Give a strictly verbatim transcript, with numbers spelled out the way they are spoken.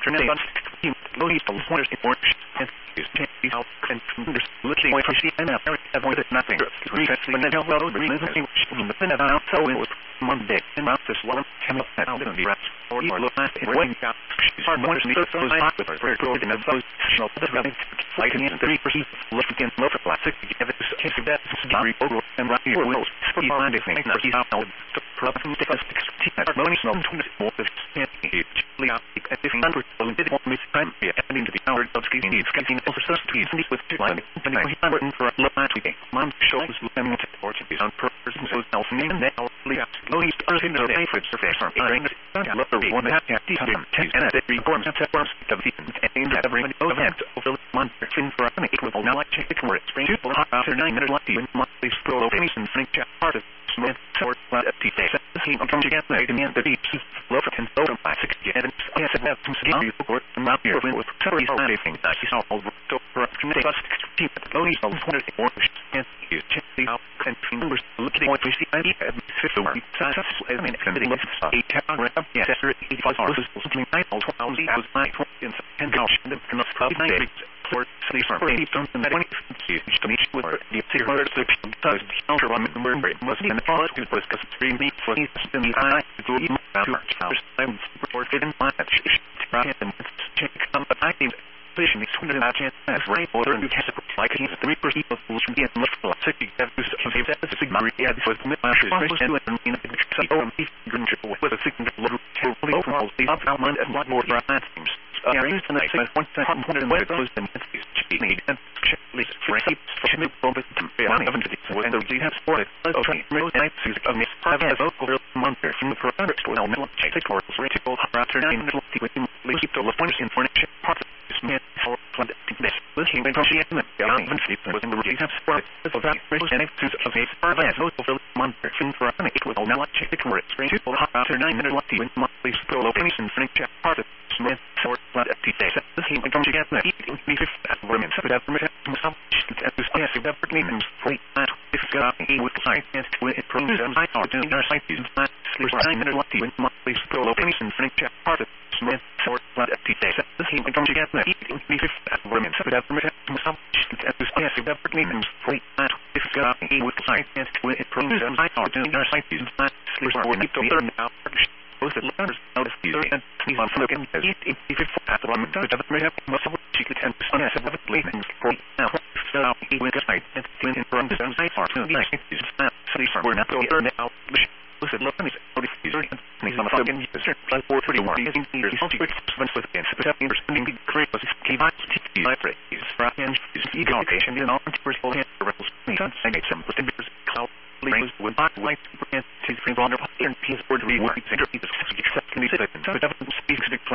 Trinity on team Louis Wonders in Orange and is Chanty out and looking away from she and Eric avoided nothing. Recently when the hell well removing the fin of out so it was Monday and out this one came up at out in the rest or you look at it waiting out. She's hard wonders me so hot with her for her in the those no the running fighting in three percent looking in low for plastic to give it this case of that Gary Ogle and right here will for find anything that he's out of the problem to us to harmony no more this can't be out at this number of did want me time be adding to the hour of skiing needs getting over substitutes with two line and I written for a lot to be mom shows looking at or to be on purpose so self name and now Leah Louis are in the favorite surface are bring the lottery one that have and at every form of the and every event of the month in for an equal now like check it for it spring two after nine minutes left in monthly scroll of anything think part of Smith or flat at the face he comes again made in the deep low and so by six and yes and have some skill report and not here with sorry anything that he saw over to corruption they must keep the Louis on twenty four and you check the out and numbers looking what we see I have fifty one I mean committee looks eight paragraph yes eighty-five hours something I was I was my in and gosh and the probably nine for sleep for eight something that when you to meet with the zero six does counter on the memory must be in the follow to was extreme meat for the I do you first time report in my right and check come but I think position is hundred and chance as right order and test like he's three percent of solution be much for sixty have to say that the sigma yeah this was the master and in the so if green triple with a sigma little totally overall the outline and lot more for that seems uh arranged and I say one hundred and where those and need and least for a for new profit to be on even to the and the have supported okay most nights of this private vocal monster from the product well middle check or critical after nine minutes with him least to the point in furniture part of Smith for this looking when she and the even sleep was in the room have supported so that and it's of a private vocal monster from for an equal now check the correct spring after nine minutes left with monthly scroll opening furniture part of Smith for flat at the face the team comes together eating the fifth at women so that some at this yes that means free at if got a with science with it programs I are doing our site is not sleep nine minutes left with monthly scroll opening furniture part of Smith for flat at the face the team comes together eating the fifth at women so that some at this yes that means free at if got a with science with it programs I are doing our site is not sleep or need to learn now both the learners out of the and he's on looking at it if it's at the moment that the have most of she could and son as a leaving for now so he went aside and in front of the side for two nice is not city for we're not going to now listen look at this out of the and he's on the fucking user plus four thirty one using years he's secret spent with the but having responding to create was key by t I pray is right and is ego patient in all personal hand rebels I made some with the cloud Leaves with black light and his free vulnerable and peace board to be working to except can be said but speaks